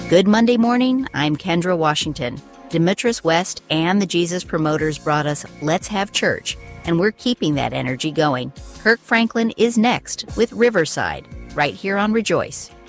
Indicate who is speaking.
Speaker 1: Good Monday morning, I'm Kendra Washington. Demetrius West and the Jesus Promoters brought us Let's Have Church, and we're keeping that energy going. Kirk Franklin is next with Riverside, right here on Rejoice.